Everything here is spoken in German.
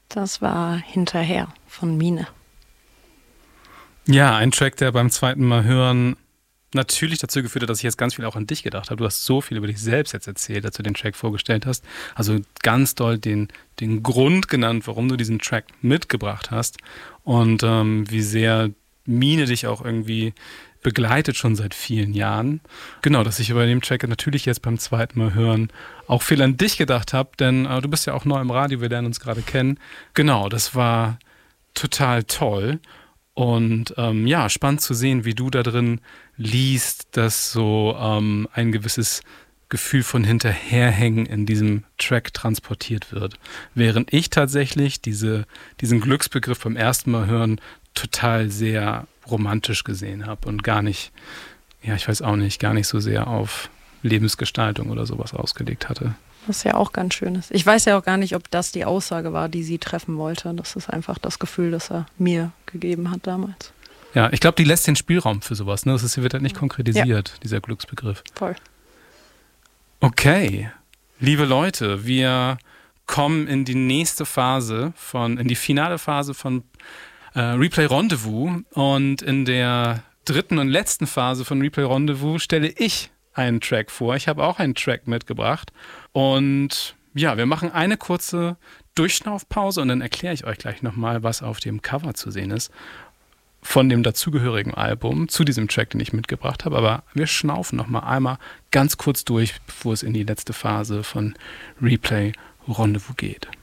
Das war Hinterher von Mine. Ja, ein Track, der beim zweiten Mal hören natürlich dazu geführt hat, dass ich jetzt ganz viel auch an dich gedacht habe. Du hast so viel über dich selbst jetzt erzählt, als du den Track vorgestellt hast. Also ganz doll den Grund genannt, warum du diesen Track mitgebracht hast und wie sehr Mine dich auch irgendwie begleitet schon seit vielen Jahren. Genau, dass ich über den Track natürlich jetzt beim zweiten Mal hören auch viel an dich gedacht habe, denn du bist ja auch neu im Radio, wir lernen uns gerade kennen. Genau, das war total toll. Und spannend zu sehen, wie du da drin liest, dass so ein gewisses Gefühl von Hinterherhängen in diesem Track transportiert wird. Während ich tatsächlich diesen Glücksbegriff beim ersten Mal hören total sehr romantisch gesehen habe und gar nicht so sehr auf Lebensgestaltung oder sowas ausgelegt hatte. Was ja auch ganz schön ist. Ich weiß ja auch gar nicht, ob das die Aussage war, die sie treffen wollte. Das ist einfach das Gefühl, das er mir gegeben hat damals. Ja, ich glaube, die lässt den Spielraum für sowas. Ne? Wird halt nicht konkretisiert, dieser Glücksbegriff. Voll. Okay, liebe Leute, wir kommen in die nächste Phase in die finale Phase von Replay Rendezvous. Und in der dritten und letzten Phase von Replay Rendezvous stelle ich einen Track vor. Ich habe auch einen Track mitgebracht. Und ja, wir machen eine kurze Durchschnaufpause und dann erkläre ich euch gleich nochmal, was auf dem Cover zu sehen ist von dem dazugehörigen Album zu diesem Track, den ich mitgebracht habe. Aber wir schnaufen nochmal einmal ganz kurz durch, bevor es in die letzte Phase von Replay Rendezvous geht.